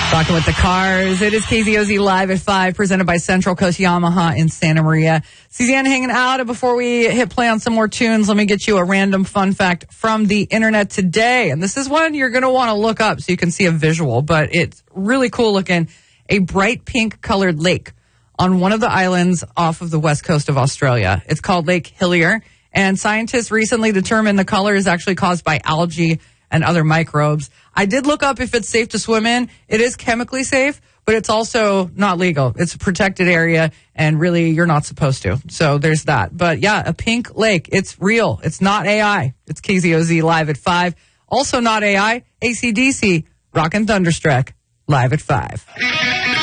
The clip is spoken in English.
Talking with the cars. It is KZOZ Live at 5, presented by Central Coast Yamaha in Santa Maria. Suzanne hanging out, and before we hit play on some more tunes, let me get you a random fun fact from the internet today. And this is one you're going to want to look up so you can see a visual, but it's really cool looking. A bright pink colored lake on one of the islands off of the west coast of Australia. It's called Lake Hillier, and scientists recently determined the color is actually caused by algae and other microbes. I did look up if it's safe to swim in. It is chemically safe, but it's also not legal. It's a protected area, and really, you're not supposed to. So there's that. But yeah, a pink lake. It's real. It's not AI. It's KZOZ Live at 5. Also not AI, AC/DC, Rock and Thunderstruck, Live at 5.